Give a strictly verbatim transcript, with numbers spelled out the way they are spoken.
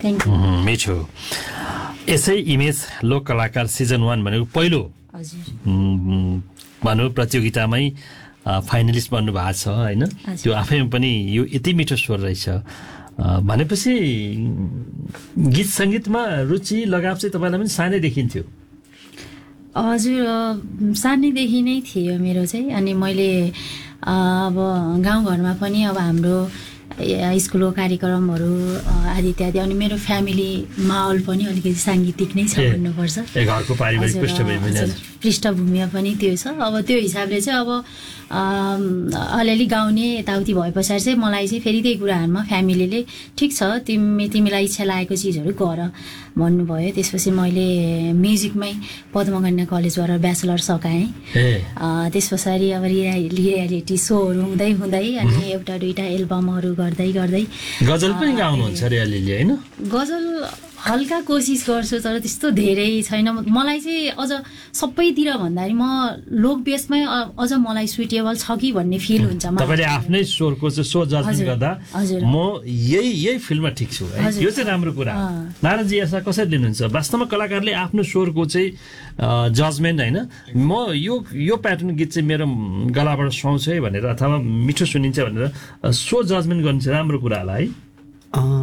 Thank you. मिठो। यसै image लोक कलाकार सिजन वान भनेको पहिलो भनौँ प्रतियोगितामै फाइनलिस्ट बन्नु भएको छ होइन? त्यो आफैमा पनि यो यति मिठो स्वर रहेछ भनेपछि गीत सङ्गीतमा रुचि लगाव चाहिँ तपाईँलाई पनि सानैदेखि थियो? हजुर, सानैदेखि नै थियो मेरो चाहिँ। अनि मैले अब गाउँघरमा पनि अब हाम्रो स्कुलको कार्यक्रमहरू आदि इत्यादि, अनि मेरो फ्यामिली माहौल पनि अलिकति साङ्गीतिक नै छ भन्नुपर्छ। घरको पारिवारिक पृष्ठभूमि पृष्ठभूमि पनि त्यो छ। अब त्यो हिसाबले चाहिँ अब अलिअलि गाउने यताउति भए पछाडि चाहिँ मलाई चाहिँ फेरि त्यही कुराहरूमा फ्यामिलीले ठिक छ तिमी तिमीलाई इच्छा लागेको चिजहरू गर भन्नुभयो। त्यसपछि मैले म्युजिकमै पद्मकन्या कलेजबाट ब्याचलर सकाएँ। त्यस पछाडि अब रियालिटी सोहरू हुँदै हुँदै अनि एउटा दुईवटा एल्बमहरू गर्दै गर्दै गजल पनि गाउनुहुन्छ रियालिटी होइन? गजल हल्का कोसिस गर्छु तर त्यस्तो धेरै छैन। मलाई चाहिँ अझ सबैतिर भन्दाखेरि म लोक बेसमै अझ मलाई सुइटेबल छ कि भन्ने फिल हुन्छ। तपाईँले आफ्नै स्वरको चाहिँ स्वर जजमेन्ट गर्दा म यही यही फिल्डमा ठिक छु है, यो चाहिँ राम्रो कुरा। नारायणजी यसलाई कसरी लिनुहुन्छ? वास्तवमा कलाकारले आफ्नो स्वरको चाहिँ जजमेन्ट होइन, म यो यो प्याटर्न गीत चाहिँ मेरो गलाबाट सुहाउँछ है भनेर अथवा मिठो सुनिन्छ भनेर स्वर जजमेन्ट गर्नु चाहिँ राम्रो कुरा होला है।